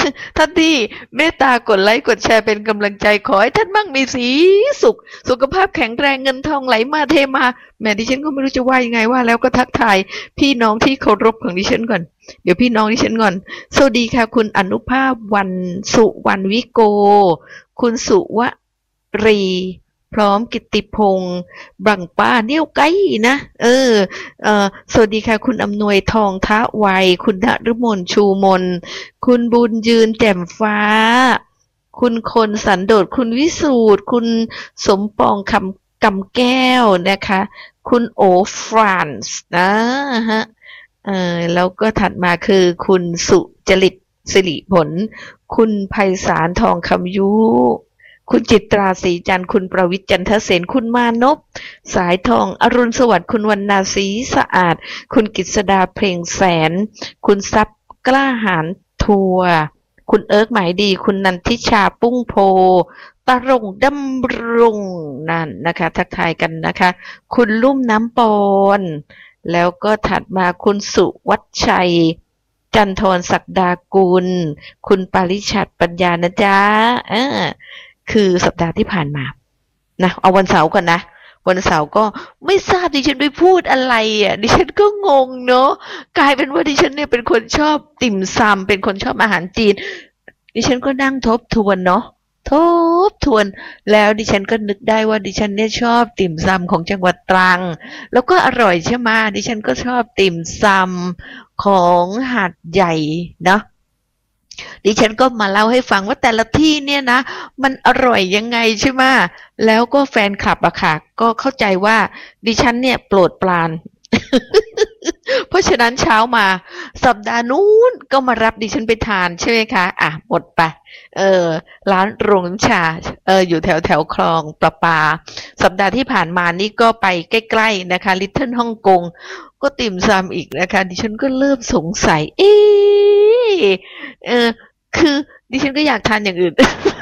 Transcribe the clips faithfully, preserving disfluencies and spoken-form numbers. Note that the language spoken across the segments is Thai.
ท่านที่เมตตากดไลค์กดแชร์เป็นกำลังใจขอให้ท่านมั่งมีสีสุขสุขภาพแข็งแรงเงินทองไหลมาเทมาแม่ดิฉันก็ไม่รู้จะว่ายังไงว่าแล้วก็ทักทายพี่น้องที่เคารพของดิฉันก่อนเดี๋ยวพี่น้องดิฉันก่อนสวัสดีค่ะคุณอนุภาพวันสุวรรณวิโกคุณสุวรีพร้อมกิตติพงษ์บังป้าเนี่ยวไกลนะเออเออสวัสดีค่ะคุณอำนวยทองทะไวยคุณณฤมลชูมนคุณบุญยืนแจ่มฟ้าคุณคนสันโดษคุณวิสูตรคุณสมปองคำกำแก้วนะคะคุณโอฟรานซ์นะฮะเออแล้วก็ถัดมาคือคุณสุจริตสิริผลคุณไพศาลทองคำยุคุณจิตราศรีจันทร์คุณประวิตรจันทเสนคุณมานพสายทองอรุณสวัสดิ์คุณวรรณาศรีสะอาดคุณกฤษดาเพลงแสนคุณทรัพย์กล้าหาญทัวคุณเอิร์กหมายดีคุณนันทิชาปุ้งโพตะรงดำรงนั่นนะคะทักทายกันนะคะคุณลุ่มน้ำปอนแล้วก็ถัดมาคุณสุวัชชัยจันทรศักดากุลคุณปาริชัดปัญญานะจ๊ะอ่าคือสัปดาห์ที่ผ่านมานะเอาวันเสาร์ก่อนนะวันเสาร์ก็ไม่ทราบดิฉันไปพูดอะไรอ่ะดิฉันก็งงเนาะกลายเป็นว่าดิฉันเนี่ยเป็นคนชอบติ่มซำเป็นคนชอบอาหารจีนดิฉันก็นั่งทบทวนเนาะทบทวนแล้วดิฉันก็นึกได้ว่าดิฉันเนี่ยชอบติ่มซำของจังหวัดตรังแล้วก็อร่อยใช่ไหมดิฉันก็ชอบติ่มซำของหาดใหญ่เนาะดิฉันก็มาเล่าให้ฟังว่าแต่ละที่เนี่ยนะมันอร่อยยังไงใช่ไหมแล้วก็แฟนคลับอะค่ะก็เข้าใจว่าดิฉันเนี่ยโปรดปราน เพราะฉะนั้นเช้ามาสัปดาห์นู้นก็มารับดิฉันไปทานใช่ไหมคะอ่ะหมดไปเออร้านโรงน้ำชาเอออยู่แถวแถวคลองประปาสัปดาห์ที่ผ่านมานี่ก็ไปใกล้ๆนะคะลิตเติ้ลฮ่องกงก็ติ่มซำอีกนะคะดิฉันก็เริ่มสงสัยเอ๊ะเออคือดิฉันก็อยากทานอย่างอื่น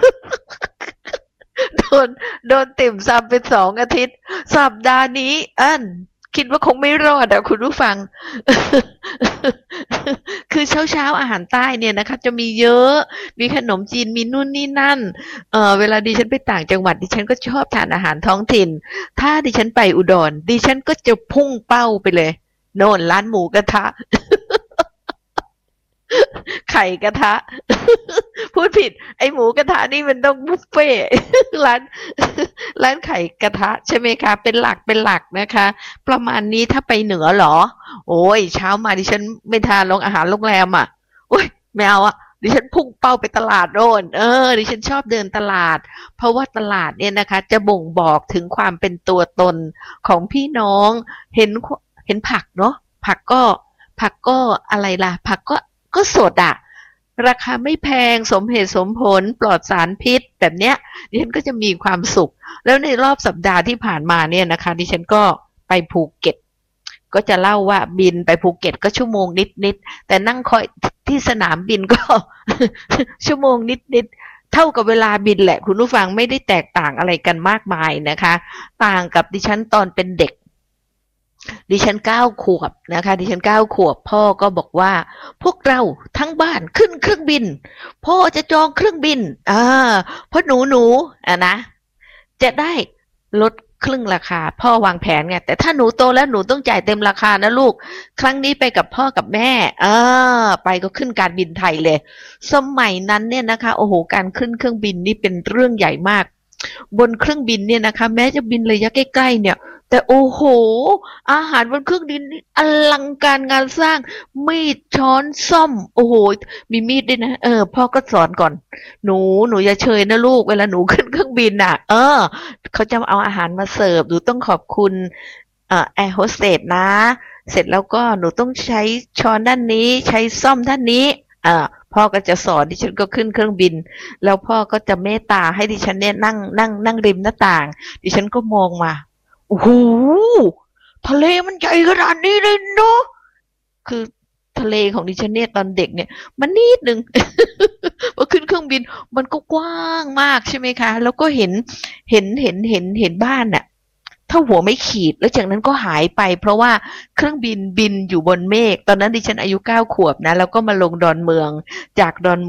โดนโดนติ่มซำเป็นสองอาทิตย์สัปดาห์นี้อันคิดว่าคงไม่รอดอะคุณผู้ฟัง คือเช้าเช้าอาหารใต้เนี่ยนะคะจะมีเยอะมีขนมจีนมีนู่นนี่นั่นเออเวลาดิฉันไปต่างจังหวัดดิฉันก็ชอบทานอาหารท้องถิ่นถ้าดิฉันไปอุดรดิฉันก็จะพุ่งเป้าไปเลยโน่นร้านหมูกระทะ ไข่กระทะ พูดผิดไอหมูกระทะนี่มันต้องบุฟเฟ่ ร้านร้านไข่กระทะใช่ไหมคะเป็นหลักเป็นหลักนะคะประมาณนี้ถ้าไปเหนือเหรอโอ้ยเช้ามาดิฉันไม่ทานโรงอาหารโรงแรมอ่ะโอ้ยไม่เอาอ่ะดิฉันพุ่งเป้าไปตลาดโน่นเออดิฉันชอบเดินตลาดเพราะว่าตลาดเนี่ยนะคะจะบ่งบอกถึงความเป็นตัวตนของพี่น้องเห็นเห็นผักเนาะผักก็ผักก็อะไรล่ะผักก็ก็สดอ่ะราคาไม่แพงสมเหตุสมผลปลอดสารพิษแบบเนี้ยดิฉันก็จะมีความสุขแล้วในรอบสัปดาห์ที่ผ่านมาเนี่ยนะคะดิฉันก็ไปภูเก็ตก็จะเล่าว่าบินไปภูเก็ตก็ชั่วโมงนิดๆแต่นั่งคอยที่สนามบินก็ ชั่วโมงนิดๆเท่ากับเวลาบินแหละคุณผู้ฟังไม่ได้แตกต่างอะไรกันมากมายนะคะต่างกับดิฉันตอนเป็นเด็กดิฉันเก้าขวบนะคะดิฉันเก้าขวบพ่อก็บอกว่าพวกเราทั้งบ้านขึ้นเครื่องบินพ่อจะจองเครื่องบินอ่าเพราะหนูหนูอ่ะนะจะได้ลดครึ่งราคาพ่อวางแผนไงแต่ถ้าหนูโตแล้วหนูต้องจ่ายเต็มราคานะลูกครั้งนี้ไปกับพ่อกับแม่อ่าไปก็ขึ้นการบินไทยเลยสมัยนั้นเนี่ยนะคะโอ้โหการขึ้นเครื่องบินนี่เป็นเรื่องใหญ่มากบนเครื่องบินเนี่ยนะคะแม้จะบินระยะใกล้ๆเนี่ยแต่โอ้โหอาหารบนเครื่องบินนี่อลังการงานสร้างมีดช้อนส้อมโอ้โหมีมีดด้วยนะเออพ่อก็สอนก่อนหนูหนูอย่าเชยนะลูกเวลาหนูขึ้นเครื่องบินอ่ะเออเขาจะเอาอาหารมาเสิร์ฟหนูต้องขอบคุณเอ่อแอร์โฮสเตสนะเสร็จแล้วก็หนูต้องใช้ช้อนด้านนี้ใช้ส้อมด้านนี้อ่าพ่อก็จะสอนดิฉันก็ขึ้นเครื่องบินแล้วพ่อก็จะเมตตาให้ดิฉันเนี่ยนั่งนั่งนั่งริมหน้าต่างดิฉันก็มองมาโอ้โหทะเลมันใหญ่ขนาดนี้เลยเนาะคือทะเลของดิฉันเนี่ยตอนเด็กเนี่ยมันนิดนึง พอขึ้นเครื่องบินมันก็กว้างมากใช่ไหมคะแล้วก็เห็นเห็นเห็นเห็นเห็นบ้านน่ะถ้าหัวไม่ขีดแล้วจากนั้นก็หายไปเพราะว่าเครื่องบินบินอยู่บนเมฆตอนนั้นดิฉันอายุเก้าขวบนะแล้วก็มาลงดอนเมืองจากดอน